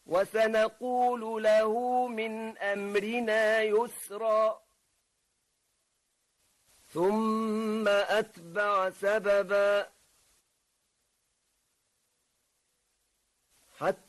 وسنقول له من أمرنا يسرا ثم أتبع سببا حتى